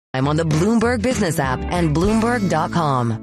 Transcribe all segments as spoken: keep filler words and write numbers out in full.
I'm on the Bloomberg Business app and Bloomberg dot com.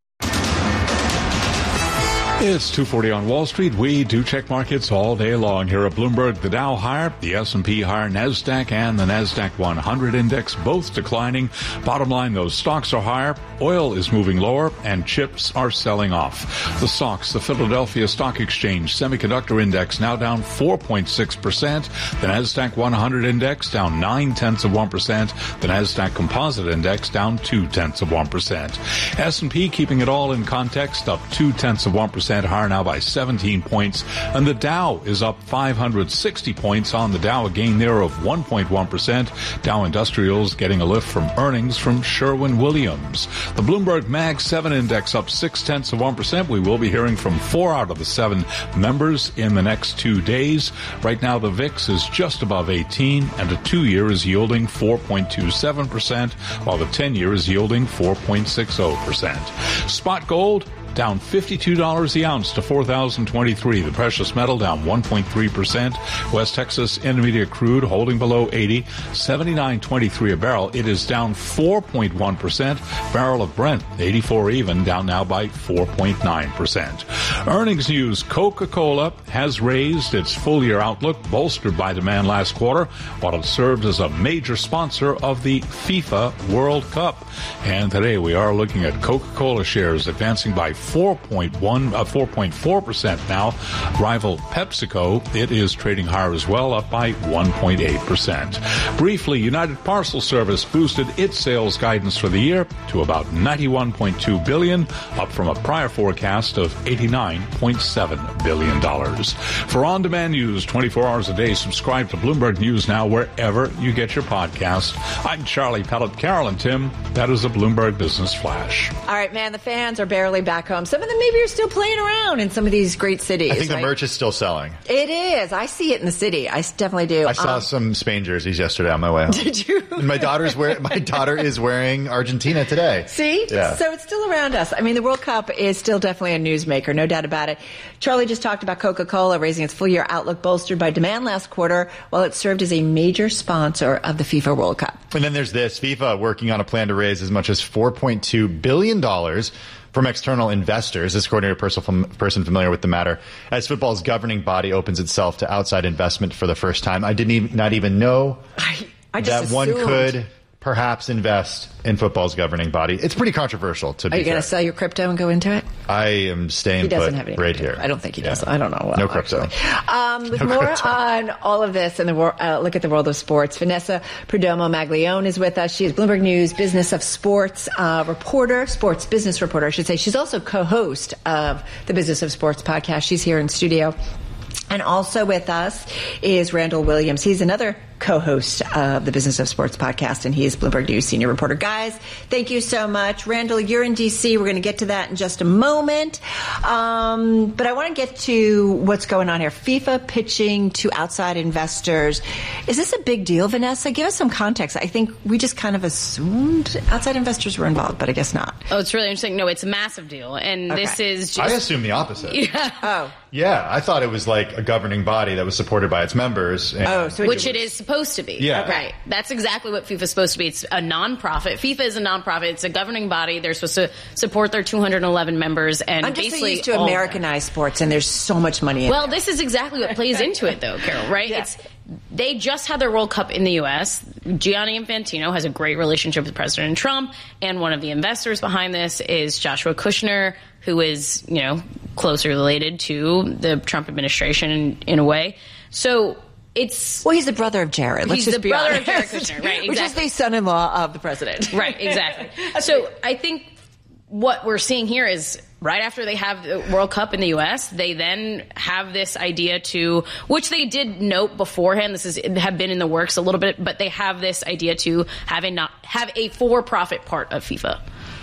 It's two forty on Wall Street. We do check markets all day long here at Bloomberg. The Dow higher, the S and P higher, NASDAQ and the NASDAQ one hundred index both declining. Bottom line, those stocks are higher. Oil is moving lower and chips are selling off. The stocks, the Philadelphia Stock Exchange Semiconductor Index now down four point six percent. The NASDAQ one hundred index down nine tenths of one percent. The NASDAQ Composite Index down two tenths of one percent. S and P keeping it all in context, up two tenths of one percent. Higher now by seventeen points, and the Dow is up five hundred sixty points on the Dow, a gain there of one point one percent. Dow Industrials getting a lift from earnings from Sherwin-Williams. The Bloomberg Mag seven Index up six tenths of one percent. We will be hearing from four out of the seven members in the next two days. Right now, the V I X is just above eighteen, and the two-year is yielding four point two seven percent, while the ten-year is yielding four point six zero percent. Spot gold down fifty-two dollars the ounce to four thousand twenty-three dollars. The precious metal down one point three percent. West Texas Intermediate crude holding below eighty, seventy-nine twenty-three a barrel. It is down four point one percent. Barrel of Brent, eighty-four even, down now by four point nine percent. Earnings news. Coca-Cola has raised its full-year outlook, bolstered by demand last quarter, while it served as a major sponsor of the FIFA World Cup. And today we are looking at Coca-Cola shares advancing by four point one, uh, four point four percent now. Rival PepsiCo, it is trading higher as well, up by one point eight percent. Briefly, United Parcel Service boosted its sales guidance for the year to about ninety-one point two billion dollars, up from a prior forecast of eighty-nine point seven billion dollars. For on-demand news twenty-four hours a day, subscribe to Bloomberg News Now wherever you get your podcast. I'm Charlie Pellet. Carol and Tim, that is a Bloomberg Business Flash. All right, man, the fans are barely back home. Some of them maybe are still playing around in some of these great cities. I think right? the merch is still selling. It is. I see it in the city. I definitely do. I saw um, some Spain jerseys yesterday on my way home. Did you? And my daughter's wear, my daughter is wearing Argentina today. See? Yeah. So it's still around us. I mean, the World Cup is still definitely a newsmaker, no doubt about it. Charlie just talked about Coca-Cola raising its full-year outlook bolstered by demand last quarter, while it served as a major sponsor of the FIFA World Cup. And then there's this, FIFA working on a plan to raise as much as four point two billion dollars from external investors, this according to a person, person familiar with the matter, as football's governing body opens itself to outside investment for the first time. I didn't even, not even know I, I just that one assumed. could perhaps invest in football's governing body. It's pretty controversial, to be Are you going fair. to sell your crypto and go into it? I am staying He doesn't put have any right crypto. here. I don't think he Yeah. does. I don't know. Well, no crypto. Um, with No more crypto. on all of this and the wor- uh, look at the world of sports, Vanessa Perdomo Maglione is with us. She is Bloomberg News Business of Sports uh, reporter, sports business reporter, I should say. She's also co-host of the Business of Sports podcast. She's here in studio. And also with us is Randall Williams. He's another co-host of the Business of Sports podcast, and he is Bloomberg News senior reporter. Guys, thank you so much. Randall, you're in D C. We're going to get to that in just a moment. Um, but I want to get to what's going on here. FIFA pitching to outside investors. Is this a big deal, Vanessa? Give us some context. I think we just kind of assumed outside investors were involved, but I guess not. Oh, it's really interesting. No, it's a massive deal. And Okay. this is just... I assume the opposite. Yeah. Oh. Yeah, I thought it was like a governing body that was supported by its members. And Oh, so Which it is supposed to be. Yeah. Right. That's exactly what FIFA's supposed to be. It's a nonprofit. FIFA is a nonprofit. It's a governing body. They're supposed to support their two hundred eleven members. And I'm just so basically used to all- Americanized sports, and there's so much money in Well, it. this is exactly what plays into it, though, Carol, right? Yeah. It's They just had their World Cup in the U S. Gianni Infantino has a great relationship with President Trump, and one of the investors behind this is Joshua Kushner, who is, you know, closely related to the Trump administration in, in a way. So it's... Well, he's the brother of Jared. Let's He's just the be brother honest. of Jared Kushner, right, Which is exactly. the son-in-law of the president. Right, exactly. So I think what we're seeing here is right after they have the World Cup in the U S, they then have this idea to, which they did note beforehand, this is have been in the works a little bit, but they have this idea to have a not have a for-profit part of FIFA.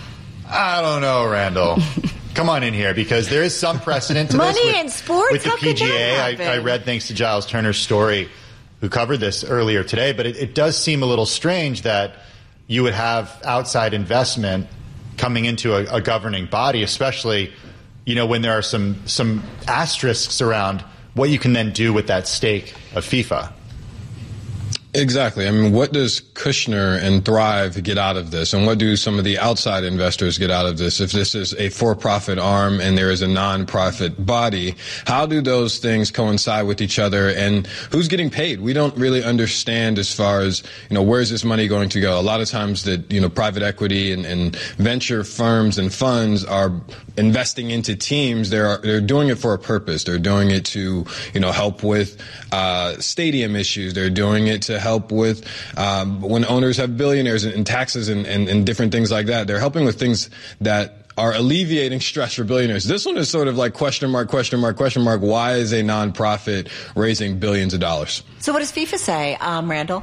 I don't know, Randall. Come on in here, because there is some precedent to Money this. With, in sports? With the How could P G A, that I, happen? I read, thanks to Giles Turner's story, who covered this earlier today, but it, it does seem a little strange that you would have outside investment coming into a, a governing body, especially, you know, when there are some some asterisks around what you can then do with that stake of FIFA. Exactly. I mean, what does Kushner and Thrive get out of this? And what do some of the outside investors get out of this? If this is a for-profit arm and there is a non-profit body, how do those things coincide with each other? And who's getting paid? We don't really understand as far as, you know, where's this money going to go? A lot of times that, you know, private equity and, and venture firms and funds are investing into teams. They're, they're doing it for a purpose. They're doing it to, you know, help with uh, stadium issues. They're doing it to help with um, when owners have billionaires and, and taxes and, and, and different things like that. They're helping with things that are alleviating stress for billionaires. This one is sort of like question mark, question mark, question mark. Why is a nonprofit raising billions of dollars? So what does FIFA say, um, Randall?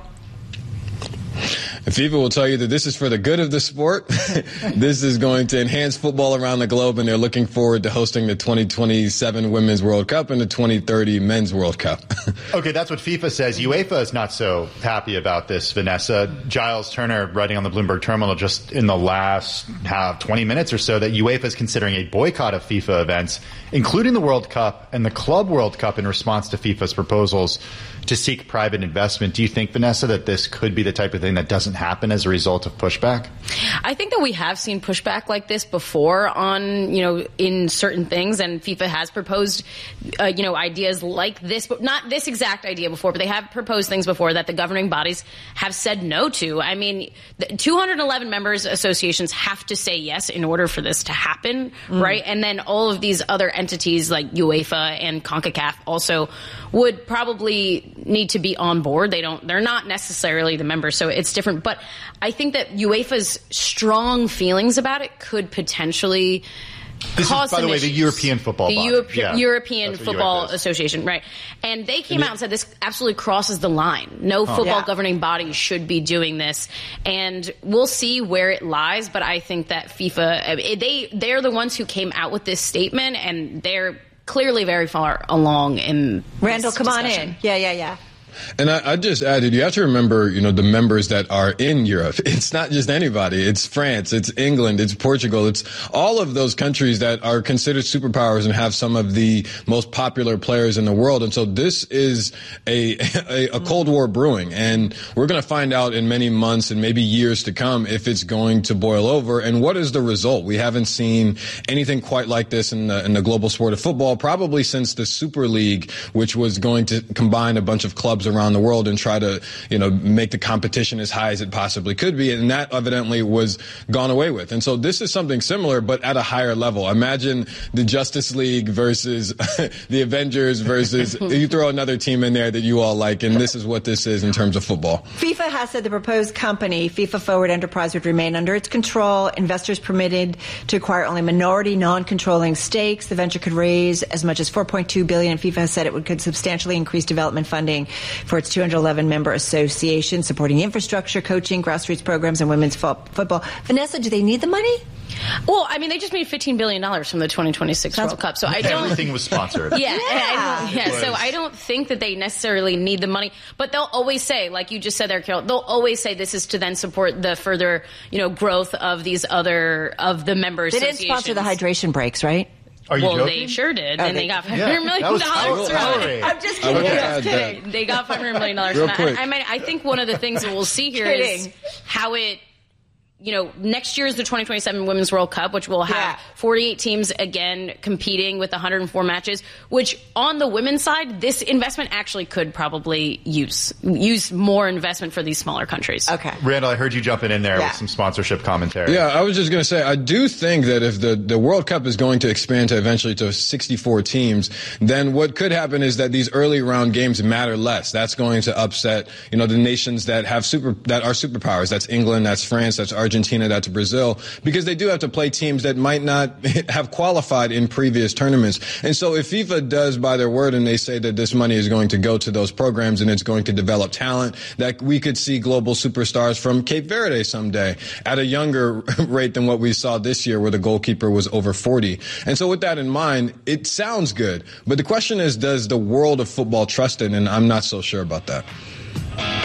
FIFA will tell you that this is for the good of the sport. This is going to enhance football around the globe, and they're looking forward to hosting the twenty twenty-seven Women's World Cup and the twenty thirty Men's World Cup. Okay, that's what FIFA says. UEFA is not so happy about this, Vanessa. Giles Turner, writing on the Bloomberg Terminal just in the last uh, twenty minutes or so, that UEFA is considering a boycott of FIFA events, including the World Cup and the Club World Cup, in response to FIFA's proposals to seek private investment. Do you think, Vanessa, that this could be the type of thing that doesn't happen as a result of pushback? I think that we have seen pushback like this before on, you know, in certain things, and FIFA has proposed, uh, you know, ideas like this, but not this exact idea before, but they have proposed things before that the governing bodies have said no to. I mean, the two hundred eleven members associations have to say yes in order for this to happen, mm. right? And then all of these other entities like UEFA and CONCACAF also would probably need to be on board. They don't, they're not necessarily the members, so it's different. But I think that UEFA's strong feelings about it could potentially This cause is, by some the way, issues. the European Football the Body. Europe- Yeah, European that's what Football UEFA is. Association, right? And they came out and said this absolutely crosses the line. No football Yeah. governing body should be doing this, and we'll see where it lies. But I think that FIFA, they they're the ones who came out with this statement, and they're clearly very far along in Randall, this come discussion. on in. Yeah, yeah, yeah. And I, I just added, you have to remember, you know, the members that are in Europe. It's not just anybody. It's France, it's England, it's Portugal, it's all of those countries that are considered superpowers and have some of the most popular players in the world. And so this is a, a, a Cold War brewing, and we're going to find out in many months and maybe years to come if it's going to boil over. And what is the result? We haven't seen anything quite like this in the, in the global sport of football, probably since the Super League, which was going to combine a bunch of clubs around the world and try to, you know, make the competition as high as it possibly could be. And that evidently was gone away with. And so this is something similar, but at a higher level. Imagine the Justice League versus the Avengers versus you throw another team in there that you all like. And this is what this is in terms of football. FIFA has said the proposed company, FIFA Forward Enterprise, would remain under its control. Investors permitted to acquire only minority, non-controlling stakes. The venture could raise as much as four point two billion dollars. And FIFA has said it would could substantially increase development funding for its two hundred eleven member association, supporting infrastructure, coaching, grassroots programs, and women's fo- football. Vanessa, do they need the money? Well, I mean, they just made fifteen billion dollars from the twenty twenty-six Sounds- World Cup, so I don't. Everything was sponsored. Yeah, Yeah. I don't- yeah. So I don't think that they necessarily need the money, but they'll always say, like you just said there, Carol, they'll always say this is to then support the further, you know, growth of these other of the member They didn't associations. sponsor the hydration breaks, right? Are you well, joking? they sure did, Oh, and they- they got five Yeah, hundred million that was dollars. Power- from it. Powerade. I'm just I would kidding. add I'm just kidding. that. They got five hundred million dollars Real from that. quick. I mean, I think one of the things that we'll see here is Kidding. how it. You know, next year is the twenty twenty-seven Women's World Cup, which will have Yeah. forty-eight teams again competing with one hundred four matches, which on the women's side, this investment actually could probably use use more investment for these smaller countries. Okay. Randall, I heard you jumping in there Yeah. with some sponsorship commentary. Yeah, I was just going to say, I do think that if the, the World Cup is going to expand to eventually to sixty-four teams, then what could happen is that these early round games matter less. That's going to upset, you know, the nations that have super, that are superpowers. That's England, that's France, that's Argentina, that's Brazil, because they do have to play teams that might not have qualified in previous tournaments. And so if FIFA does by their word and they say that this money is going to go to those programs and it's going to develop talent, that we could see global superstars from Cape Verde someday at a younger rate than what we saw this year, where the goalkeeper was over forty. And so with that in mind, it sounds good. But the question is, does the world of football trust it? And I'm not so sure about that.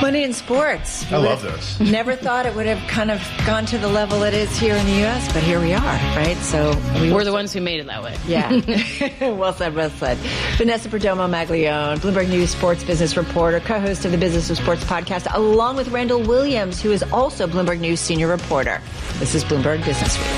Money in sports. I love those. Never thought it would have kind of gone to the level it is here in the U S, but here we are, right? So we We're the ones who made it that way. Yeah. Well said, well said. Vanessa Perdomo Maglione, Bloomberg News sports business reporter, co-host of the Business of Sports podcast, along with Randall Williams, who is also Bloomberg News senior reporter. This is Bloomberg Business Week.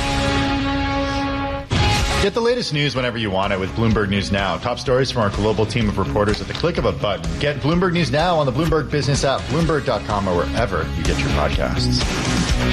Get the latest news whenever you want it with Bloomberg News Now. Top stories from our global team of reporters at the click of a button. Get Bloomberg News Now on the Bloomberg Business app, Bloomberg dot com, or wherever you get your podcasts.